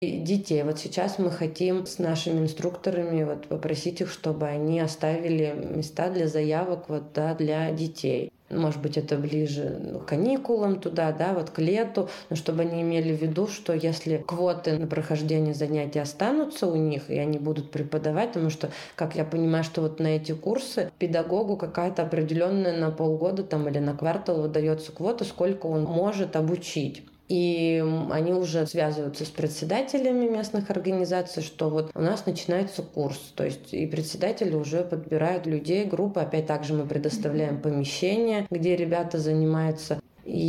И детей. Вот сейчас мы хотим с нашими инструкторами попросить их, чтобы они оставили места для заявок для детей. Может быть, это ближе к каникулам туда, к лету, но чтобы они имели в виду, что если квоты на прохождение занятий останутся у них, и они будут преподавать, потому что, как я понимаю, что на эти курсы педагогу какая-то определенная на полгода или на квартал выдается квота, сколько он может обучить. И они уже связываются с председателями местных организаций, что у нас начинается курс. То есть и председатели уже подбирают людей, группы. Опять также мы предоставляем помещение, где ребята занимаются.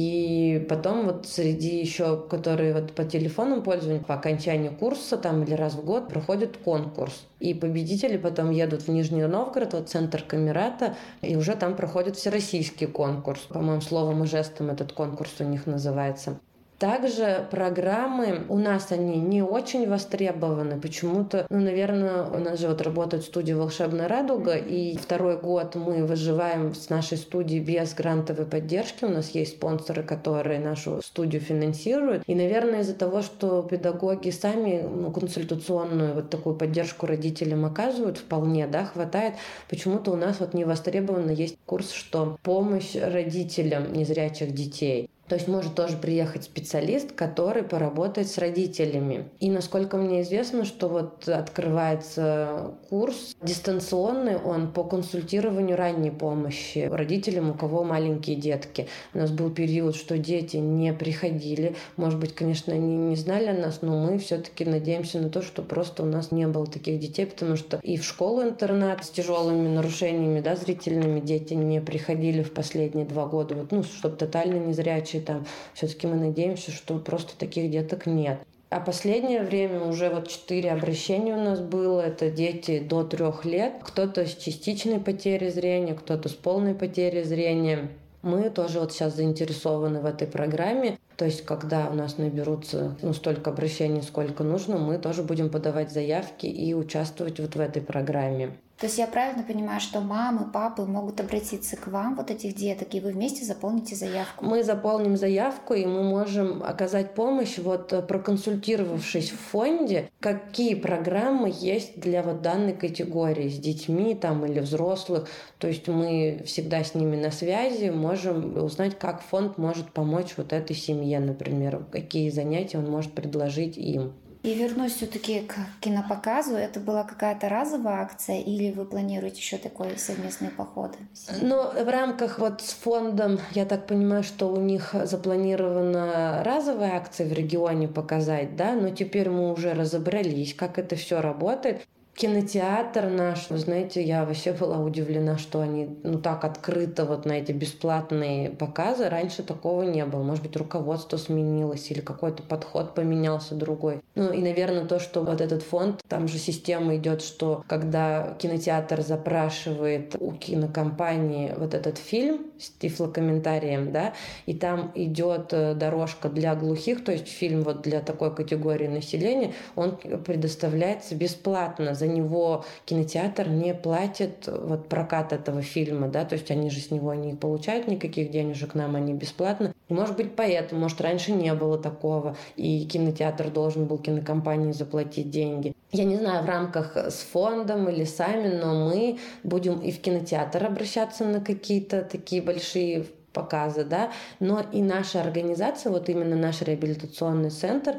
И потом среди еще, которые по телефонам пользования, по окончании курса или раз в год проходит конкурс. И победители потом едут в Нижний Новгород, центр Камерата, и уже там проходит всероссийский конкурс. По-моему, словом и жестом этот конкурс у них называется. Также программы у нас они не очень востребованы. Почему-то, наверное, у нас же работает студия «Волшебная радуга», и второй год мы выживаем с нашей студией без грантовой поддержки. У нас есть спонсоры, которые нашу студию финансируют. И, наверное, из-за того, что педагоги сами консультационную такую поддержку родителям оказывают, вполне хватает. Почему-то у нас не востребовано есть курс, что помощь родителям незрячих детей. То есть может тоже приехать специалист, который поработает с родителями. И насколько мне известно, что открывается курс дистанционный, он по консультированию ранней помощи родителям, у кого маленькие детки. У нас был период, что дети не приходили. Может быть, конечно, они не знали о нас, но мы все-таки надеемся на то, что просто у нас не было таких детей, потому что и в школу-интернат с тяжелыми нарушениями зрительными дети не приходили в последние 2 года. Чтобы тотально незрячие все-таки мы надеемся, что просто таких деток нет. А последнее время уже 4 обращения у нас было. Это дети до 3 лет. Кто-то с частичной потерей зрения, кто-то с полной потерей зрения. Мы тоже сейчас заинтересованы в этой программе. То есть, когда у нас наберутся столько обращений, сколько нужно, мы тоже будем подавать заявки и участвовать в этой программе. То есть я правильно понимаю, что мамы, папы могут обратиться к вам, этих деток, и вы вместе заполните заявку? Мы заполним заявку, и мы можем оказать помощь, проконсультировавшись в фонде, какие программы есть для данной категории с детьми или взрослых. То есть мы всегда с ними на связи, можем узнать, как фонд может помочь этой семье, например, какие занятия он может предложить им. И вернусь все-таки к кинопоказу. Это была какая-то разовая акция или вы планируете еще такой совместные походы? В рамках с фондом, я так понимаю, что у них запланирована разовая акция в регионе показать, но теперь мы уже разобрались, как это все работает. Кинотеатр наш, вы знаете, я вообще была удивлена, что они так открыто на эти бесплатные показы. Раньше такого не было. Может быть, руководство сменилось или какой-то подход поменялся другой. И, наверное, то, что этот фонд, там же система идет, что когда кинотеатр запрашивает у кинокомпании этот фильм с тифлокомментарием, и там идет дорожка для глухих, то есть фильм для такой категории населения, он предоставляется бесплатно. За него кинотеатр не платит прокат этого фильма, то есть они же с него не получают никаких денежек, нам они бесплатно. И может быть поэтому, может раньше не было такого, и кинотеатр должен был кинокомпании заплатить деньги. Я не знаю, в рамках с фондом или сами, но мы будем и в кинотеатр обращаться на какие-то такие большие показы, но и наша организация, именно наш реабилитационный центр,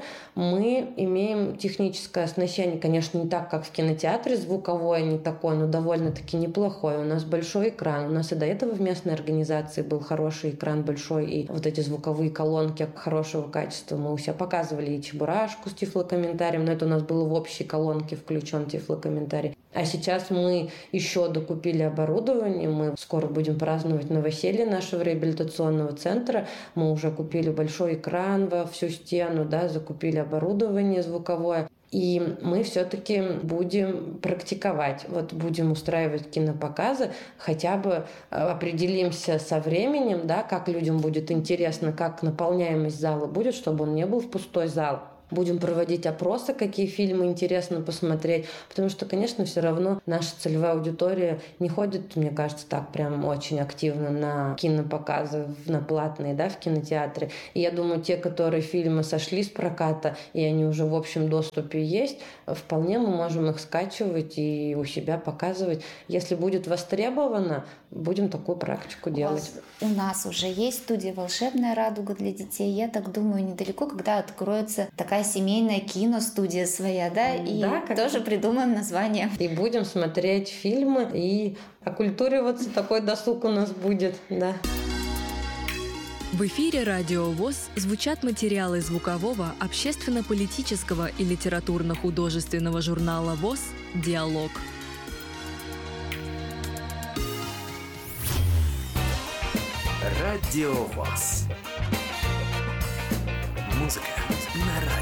мы имеем техническое оснащение, конечно, не так, как в кинотеатре, звуковое не такое, но довольно-таки неплохое. У нас большой экран, у нас и до этого в местной организации был хороший экран большой, и эти звуковые колонки хорошего качества. Мы у себя показывали и Чебурашку с тифлокомментарием, но это у нас было в общей колонке включен тифлокомментарий. А сейчас мы еще докупили оборудование, мы скоро будем праздновать новоселье нашего реабилитационного центра. Мы уже купили большой экран во всю стену, закупили оборудование звуковое. И мы все-таки будем практиковать, будем устраивать кинопоказы, хотя бы определимся со временем, как людям будет интересно, как наполняемость зала будет, чтобы он не был в пустой зал. будем проводить опросы, какие фильмы интересно посмотреть, потому что, конечно, все равно наша целевая аудитория не ходит, мне кажется, так прям очень активно на кинопоказы, на платные, да, в кинотеатре. И я думаю, те, которые фильмы сошли с проката, и они уже в общем доступе есть, вполне мы можем их скачивать и у себя показывать. Если будет востребовано, будем такую практику делать. У нас уже есть студия «Волшебная радуга» для детей. Я так думаю, недалеко, когда откроется такая семейная киностудия своя, да, и тоже придумаем название. И будем смотреть фильмы, и окультуриваться, такой досуг у нас будет, да. В эфире «Радио ВОС» звучат материалы звукового, общественно-политического и литературно-художественного журнала ВОС «Диалог». Радио ВОС. Музыка на радио.